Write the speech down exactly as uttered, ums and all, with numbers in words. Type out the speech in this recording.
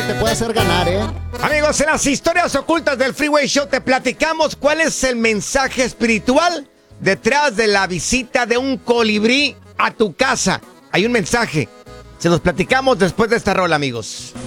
te puede hacer ganar, ¿eh? Amigos, en las historias ocultas del Freeway Show te platicamos cuál es el mensaje espiritual detrás de la visita de un colibrí a tu casa. Hay un mensaje. Se los platicamos después de esta rola, amigos.